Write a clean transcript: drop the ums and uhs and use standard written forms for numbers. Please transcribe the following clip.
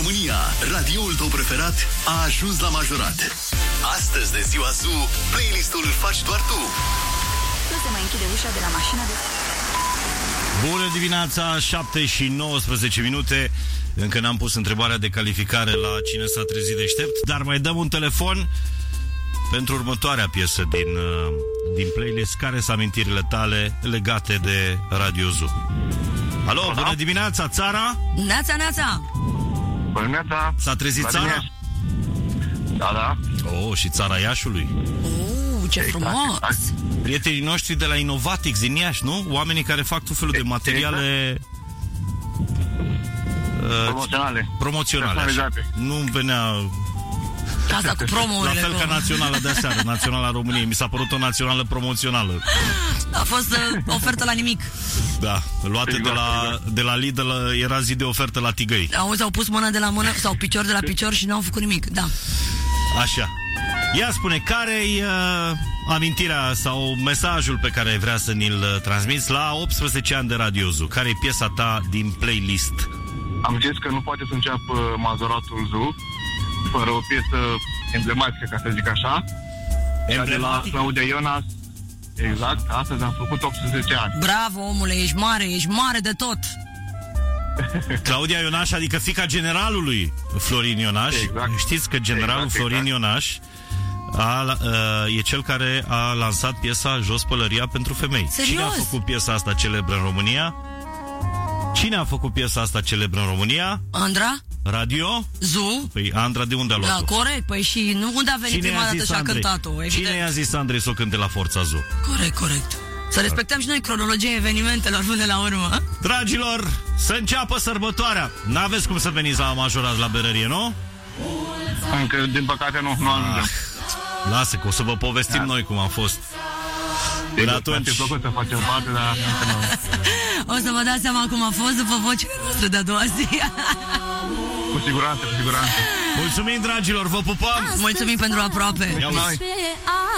România, radioul tău preferat a ajuns la majorat. Astăzi de ziua Zoo, playlist-ul îl faci doar tu. Nu se mai închide ușa de la mașină de... Bună dimineața, 7 și 19 minute. Încă n-am pus întrebarea de calificare la cine s-a trezit deștept, dar mai dăm un telefon pentru următoarea piesă din playlist. Care sunt amintirile tale legate de Radio Zoo? Alo, bună dimineața, țara? Neața, neața! Bună dimineața! S-a trezit țara? Da, da. Oh, și țara Iașului. Ce frumos! Prietenii noștri de la Innovatix din Iași, nu? Oamenii care fac tot felul de materiale promoționale așa. Nu-mi venea Asta cu promo-urile. la fel ca naționala de aseară, Naționala României. Mi s-a părut o națională promoțională. A fost ofertă la nimic. Da, luată de la Lidl. Era zi de ofertă la Tigăi. Auzi, au pus mână de la mână sau picior de la picior și n-au făcut nimic. Da. Așa. Ia spune, care-i amintirea sau mesajul pe care ai vrea să ni-l transmiți la 18 ani de Radio Zoo? Care-i piesa ta din playlist? Am zis că nu poate să înceapă majoratul Zoo fără o piesă emblematică, ca să zic așa. De la Claudia Ionas. Exact, astăzi am făcut 18 ani. Bravo, omule, ești mare de tot. Claudia Ionaș, adică fiica generalului Florin Ionaș. Exact. Știți că generalul Florin Ionaș e cel care a lansat piesa Jos pălăria pentru femei. Serios? Cine a făcut piesa asta celebră în România? Cine a făcut piesa asta celebră în România? Andra? Radio? Zoo? Păi Andra de unde a luat-o? Da, corect, păi și nu unde a venit prima dată și a cântat-o, evident. Cine i-a zis Andrei să o cânte la Forța Zoo? Corect. Să respectăm și noi cronologia evenimentelor până la urmă. Dragilor, să înceapă sărbătoarea. N-aveți cum să veniți la majorat la berărie, nu? Încă, din păcate, nu ajungem. Lasă că o să vă povestim noi cum a fost. Până atunci... Mi-a plăcut să facem parte, dar încă nu. O să vă dați seama cum a fost după vocile noastre de-a doua zi. Cu siguranță. Mulțumim, dragilor, vă pupăm. Mulțumim pentru aproape.